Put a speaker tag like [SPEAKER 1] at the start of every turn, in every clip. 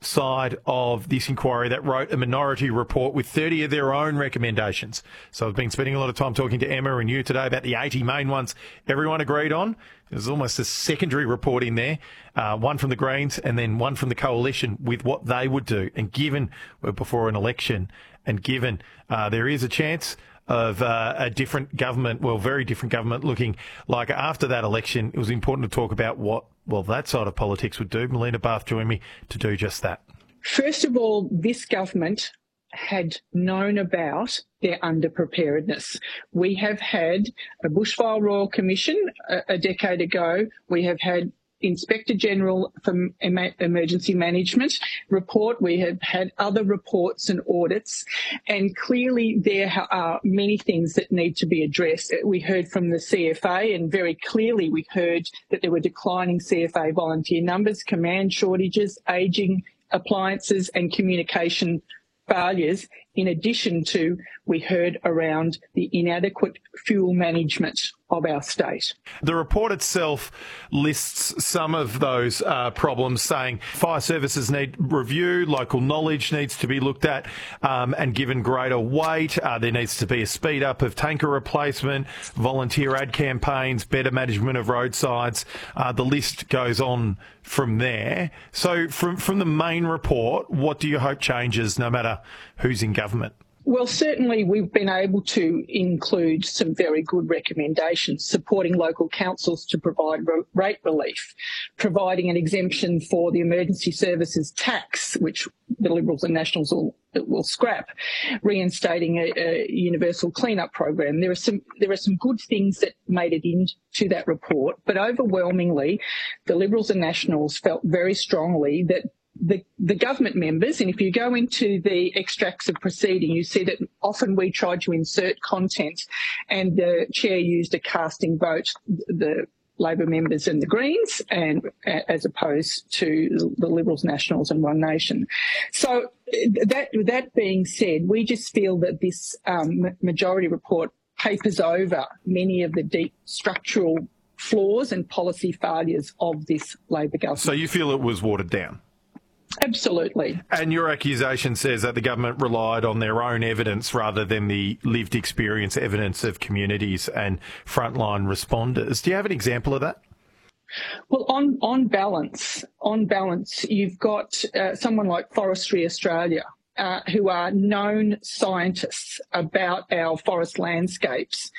[SPEAKER 1] side of this inquiry that wrote a minority report with 30 of their own recommendations. So I've been spending a lot of time talking to Emma and you today about the 80 main ones everyone agreed on. There's almost a secondary report in there, one from the Greens and then one from the Coalition with what they would do. And given we're before an election and given there is a chance of a different government, well, very different government looking like after that election, it was important to talk about what, well, that side of politics would do. Melina Barth joined me to do just that.
[SPEAKER 2] First of all, this government had known about their underpreparedness. We have had a Bushfire Royal Commission a decade ago. We have had Inspector General for Emergency Management report. We have had other reports and audits, and clearly there are many things that need to be addressed. We heard from the CFA, and very clearly we heard that there were declining CFA volunteer numbers, command shortages, ageing appliances and communication failures, in addition to we heard around the inadequate fuel management of our state.
[SPEAKER 1] The report itself lists some of those problems, saying fire services need review, local knowledge needs to be looked at and given greater weight. There needs to be a speed up of tanker replacement, volunteer ad campaigns, better management of roadsides. The list goes on from there. So from the main report, what do you hope changes no matter who's in government?
[SPEAKER 2] Well, certainly we've been able to include some very good recommendations, supporting local councils to provide rate relief, providing an exemption for the emergency services tax, which the Liberals and Nationals will scrap, reinstating a universal clean-up program. There are some good things that made it into that report, but overwhelmingly the Liberals and Nationals felt very strongly that the government members, and if you go into the extracts of proceeding, you see that often we tried to insert content and the chair used a casting vote, the Labor members and the Greens, and as opposed to the Liberals, Nationals and One Nation. So that being said, we just feel that this majority report papers over many of the deep structural flaws and policy failures of this Labor government.
[SPEAKER 1] So you feel it was watered down?
[SPEAKER 2] Absolutely.
[SPEAKER 1] And your accusation says that the government relied on their own evidence rather than the lived experience evidence of communities and frontline responders. Do you have an example of that?
[SPEAKER 2] Well, on balance, you've got someone like Forestry Australia, who are known scientists about our forest landscapes,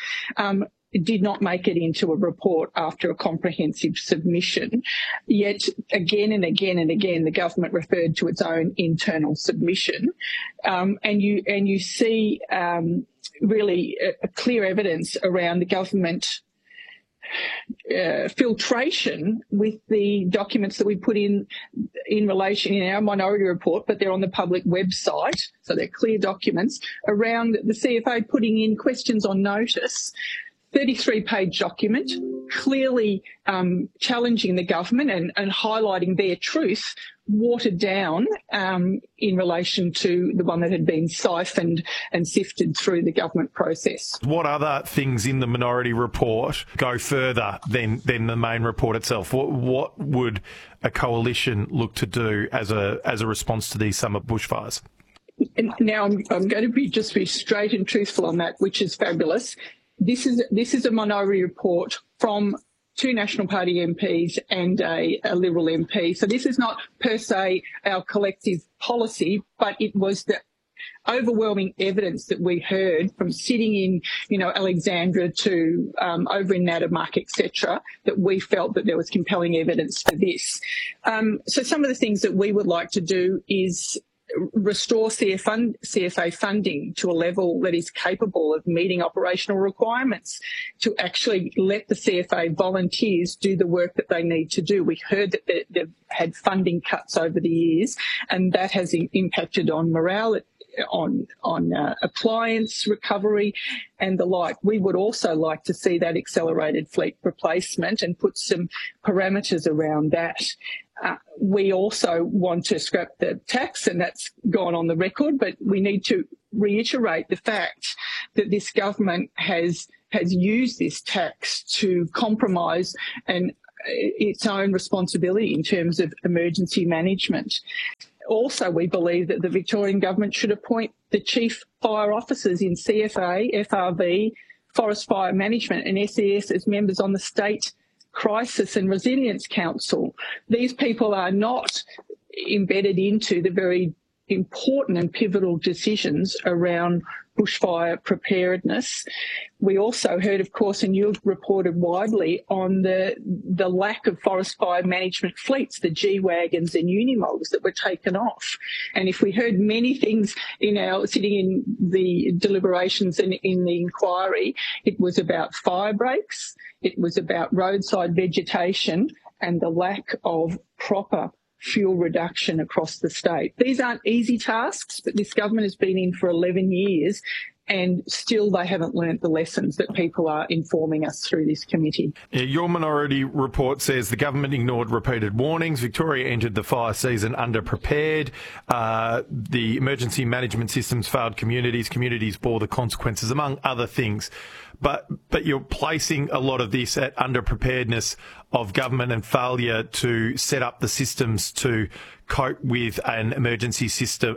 [SPEAKER 2] did not make it into a report after a comprehensive submission. Yet again and again and again, the government referred to its own internal submission. And you see really a clear evidence around the government filtration with the documents that we put in relation in our minority report, but they're on the public website, so they're clear documents around the CFA putting in questions on notice. 33-page document, clearly challenging the government and highlighting their truth, watered down in relation to the one that had been siphoned and sifted through the government process.
[SPEAKER 1] What other things in the minority report go further than the main report itself? What would a coalition look to do as a response to these summer bushfires?
[SPEAKER 2] Now, I'm going to be straight and truthful on that, which is fabulous. This is a minority report from two National Party MPs and a Liberal MP. So this is not per se our collective policy, but it was the overwhelming evidence that we heard from sitting in, Alexandra to over in Nadamak, etc., that we felt that there was compelling evidence for this. So some of the things that we would like to do is restore CFA funding to a level that is capable of meeting operational requirements, to actually let the CFA volunteers do the work that they need to do. We heard that they've had funding cuts over the years, and that has impacted on morale, on appliance recovery and the like. We would also like to see that accelerated fleet replacement and put some parameters around that. We also want to scrap the tax, and that's gone on the record, but we need to reiterate the fact that this government has used this tax to compromise its own responsibility in terms of emergency management. also, we believe that the Victorian government should appoint the chief fire officers in CFA, FRV, Forest Fire Management and SES as members on the State Crisis and Resilience Council. These people are not embedded into the very important and pivotal decisions around bushfire preparedness. We also heard, of course, and you've reported widely on the lack of forest fire management fleets, the G-Wagons and Unimogs that were taken off. And if we heard many things sitting in the deliberations and in the inquiry, it was about fire breaks, it was about roadside vegetation and the lack of proper fuel reduction across the state. These aren't easy tasks, but this government has been in for 11 years and still they haven't learnt the lessons that people are informing us through this committee.
[SPEAKER 1] Yeah, your minority report says the government ignored repeated warnings. Victoria entered the fire season underprepared. The emergency management systems failed communities. Communities bore the consequences, among other things. But you're placing a lot of this at underpreparedness of government and failure to set up the systems to cope with an emergency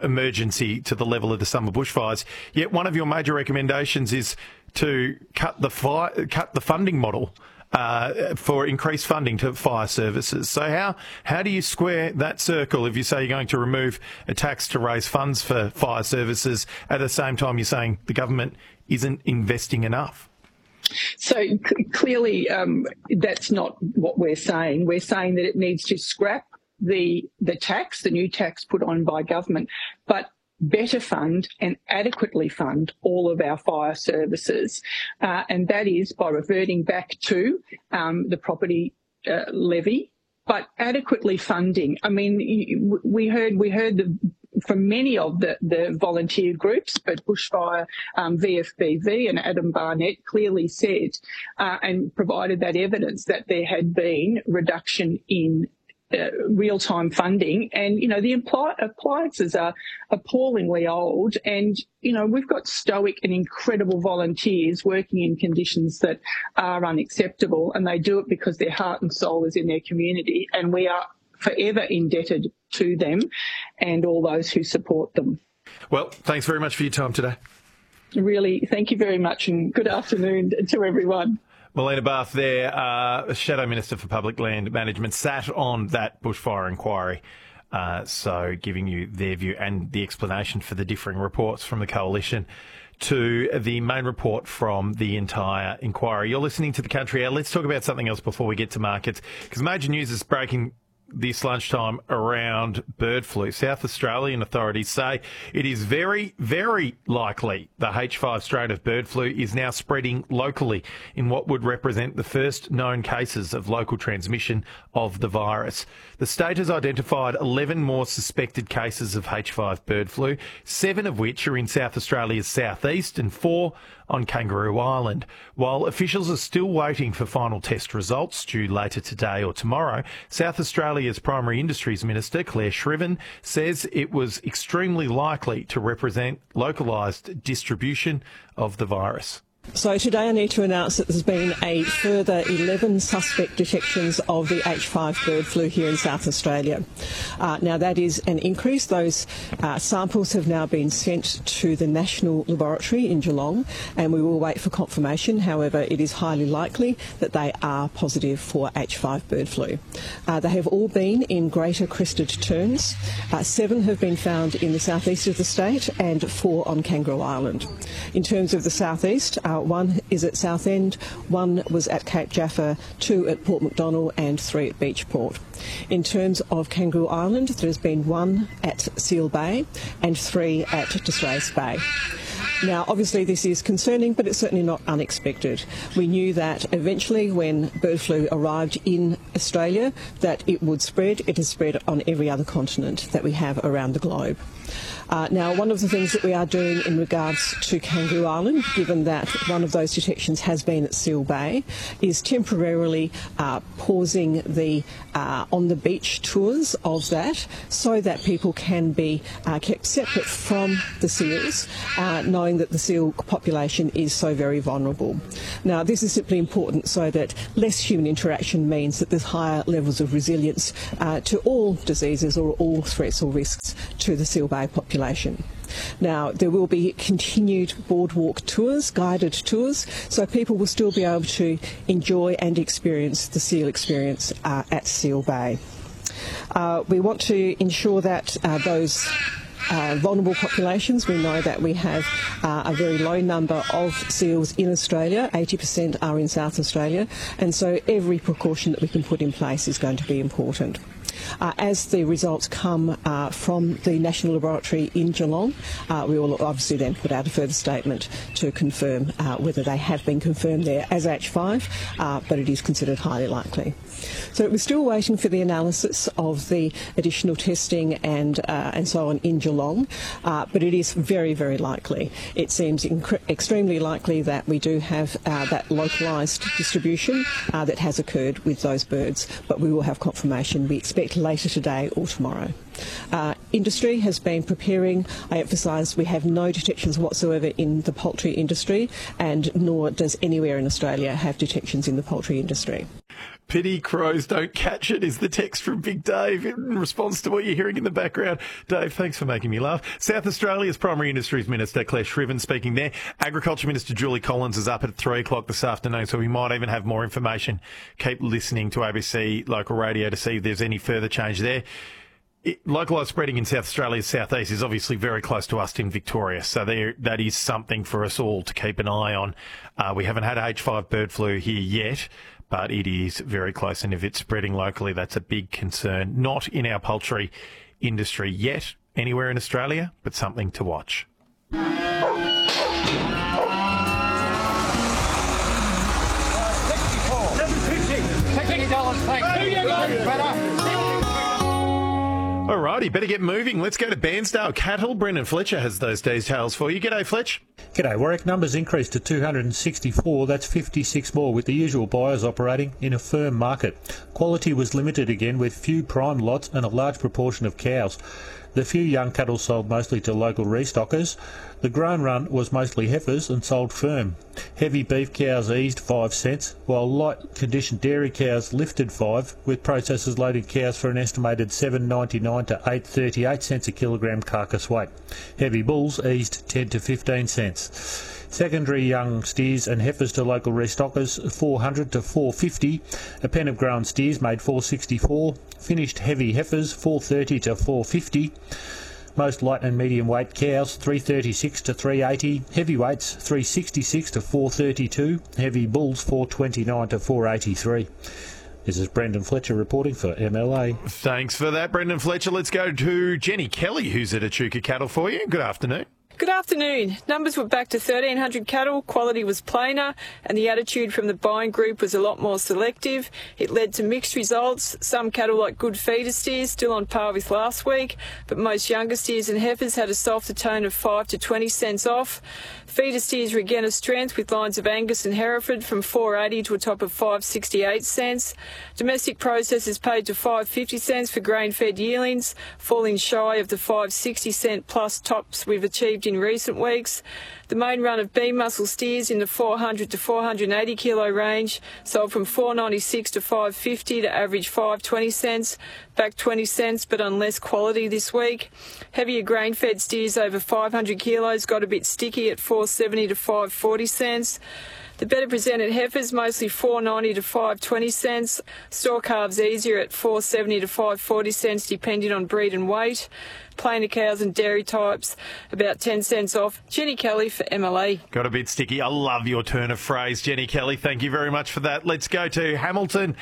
[SPEAKER 1] to the level of the summer bushfires. Yet one of your major recommendations is to cut the funding model for increased funding to fire services. So how do you square that circle if you say you're going to remove a tax to raise funds for fire services at the same time you're saying the government isn't investing enough?
[SPEAKER 2] So clearly that's not what we're saying. We're saying that it needs to scrap the tax, the new tax put on by government, but better fund and adequately fund all of our fire services. And that is by reverting back to the property levy, but adequately funding. I mean, we heard from many of the volunteer groups, but Bushfire VFBV and Adam Barnett clearly said and provided that evidence that there had been reduction in real-time funding. And, the appliances are appallingly old and, we've got stoic and incredible volunteers working in conditions that are unacceptable, and they do it because their heart and soul is in their community, and we are forever indebted to them and all those who support them.
[SPEAKER 1] Well, thanks very much for your time today.
[SPEAKER 2] Really, thank you very much and good afternoon to everyone.
[SPEAKER 1] Melina Barth there, Shadow Minister for Public Land Management, sat on that bushfire inquiry, so giving you their view and the explanation for the differing reports from the Coalition to the main report from the entire inquiry. You're listening to The Country Hour. Let's talk about something else before we get to markets, because major news is breaking this lunchtime around bird flu. South Australian authorities say it is very, very likely the H5 strain of bird flu is now spreading locally in what would represent the first known cases of local transmission of the virus. The state has identified 11 more suspected cases of H5 bird flu, 7 of which are in South Australia's southeast and 4 on Kangaroo Island. While officials are still waiting for final test results due later today or tomorrow, South Australia's Primary Industries Minister, Claire Shriven, says it was extremely likely to represent localised distribution of the virus.
[SPEAKER 3] So today I need to announce that there's been a further 11 suspect detections of the H5 bird flu here in South Australia. Now that is an increase. Those samples have now been sent to the National Laboratory in Geelong and we will wait for confirmation. However, it is highly likely that they are positive for H5 bird flu. They have all been in greater crested terns. 7 have been found in the southeast of the state and 4 on Kangaroo Island. In terms of the southeast, 1 is at Southend, 1 was at Cape Jaffa, 2 at Port Macdonnell and 3 at Beachport. In terms of Kangaroo Island, there's been 1 at Seal Bay and 3 at Disraeli Bay. Now, obviously this is concerning, but it's certainly not unexpected. We knew that eventually when bird flu arrived in Australia that it would spread. It has spread on every other continent that we have around the globe. Now, one of the things that we are doing in regards to Kangaroo Island, given that one of those detections has been at Seal Bay, is temporarily pausing the on-the-beach tours of that so that people can be kept separate from the seals, knowing knowing that the seal population is so very vulnerable. Now, this is simply important so that less human interaction means that there's higher levels of resilience to all diseases or all threats or risks to the Seal Bay population. Now, there will be continued boardwalk tours, guided tours, so people will still be able to enjoy and experience the seal experience at Seal Bay. We want to ensure that those vulnerable populations, we know that we have a very low number of seals in Australia, 80% are in South Australia, and so every precaution that we can put in place is going to be important. As the results come from the National Laboratory in Geelong, we will obviously then put out a further statement to confirm whether they have been confirmed there as H5, but it is considered highly likely. So we're still waiting for the analysis of the additional testing and so on in Geelong, but it is very, very likely. It seems extremely likely that we do have that localised distribution that has occurred with those birds, but we will have confirmation, we expect, later today or tomorrow. Industry has been preparing. I emphasise we have no detections whatsoever in the poultry industry, and nor does anywhere in Australia have detections in the poultry industry.
[SPEAKER 1] Pity crows don't catch it is the text from Big Dave in response to what you're hearing in the background. Dave, thanks for making me laugh. South Australia's Primary Industries Minister, Claire Shriven, speaking there. Agriculture Minister Julie Collins is up at 3 o'clock this afternoon, so we might even have more information. Keep listening to ABC Local Radio to see if there's any further change there. Localised spreading in South Australia's southeast is obviously very close to us in Victoria, so that is something for us all to keep an eye on. We haven't had H5 bird flu here yet, but it is very close, and if it's spreading locally, that's a big concern. Not in our poultry industry yet, anywhere in Australia, but something to watch. Alrighty, better get moving. Let's go to Bairnsdale Cattle. Brendan Fletcher has those details for you. G'day, Fletch.
[SPEAKER 4] G'day, Warwick. Numbers increased to 264. That's 56 more, with the usual buyers operating in a firm market. Quality was limited again, with few prime lots and a large proportion of cows. The few young cattle sold mostly to local restockers. The grown run was mostly heifers and sold firm. Heavy beef cows eased 5 cents, while light conditioned dairy cows lifted 5, with processors loaded cows for an estimated $7.99 to $8.38 cents a kilogram carcass weight. Heavy bulls eased 10 to 15 cents. Secondary young steers and heifers to local restockers, $400 to $4.50. A pen of grown steers made $4.64. Finished heavy heifers, $4.30 to $4.50. Most light and medium weight cows, $3.36 to $3.80. Heavyweights, $3.66 to $4.32. Heavy bulls, $4.29 to $4.83. This is Brendan Fletcher reporting for MLA.
[SPEAKER 1] Thanks for that, Brendan Fletcher. Let's go to Jenny Kelly, who's at Echuca Cattle for you. Good afternoon.
[SPEAKER 5] Good afternoon. Numbers were back to 1,300 cattle, quality was plainer, and the attitude from the buying group was a lot more selective. It led to mixed results. Some cattle, like good feeder steers, still on par with last week, but most younger steers and heifers had a softer tone of 5 to 20 cents off. Feeder steers were again a strength, with lines of Angus and Hereford from $4.80 to a top of $5.68 cents. Domestic processors paid to $5.50 cents for grain-fed yearlings, falling shy of the $5.60 cent plus tops we've achieved in recent weeks. The main run of beam muscle steers in the 400 to 480 kilo range sold from $4.96 to $5.50 to average $5.20 cents, back 20 cents but on less quality this week. Heavier grain-fed steers over 500 kilos got a bit sticky at $4.70 to $5.40 cents. The better presented heifers, mostly $4.90 to $5.20 cents. Store calves easier at $4.70 to $5.40 cents, depending on breed and weight. Plainer cows and dairy types, about 10 cents off. Jenny Kelly for MLA.
[SPEAKER 1] Got a bit sticky. I love your turn of phrase, Jenny Kelly. Thank you very much for that. Let's go to Hamilton.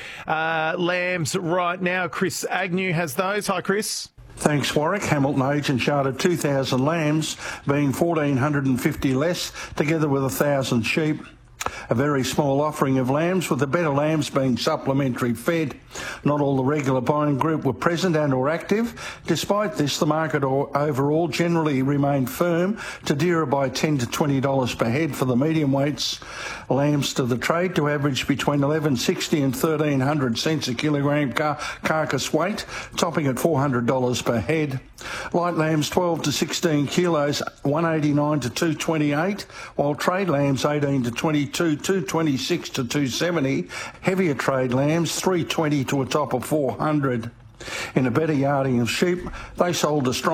[SPEAKER 1] Lambs right now. Chris Agnew has those. Hi, Chris.
[SPEAKER 6] Thanks, Warwick. Hamilton agent charted 2,000 lambs, being 1,450 less, together with 1,000 sheep. A very small offering of lambs, with the better lambs being supplementary fed. Not all the regular buying group were present and or active. Despite this, the market overall generally remained firm to dearer by $10 to $20 per head for the medium weights. Lambs to the trade to average between $11.60 and $1,300 cents a kilogram carcass weight, topping at $400 per head. Light lambs 12 to 16 kilos, 189 to 228, while trade lambs 18 to 22, 226 to 270. Heavier trade lambs 320 to a top of 400. In a better yarding of sheep, they sold a strong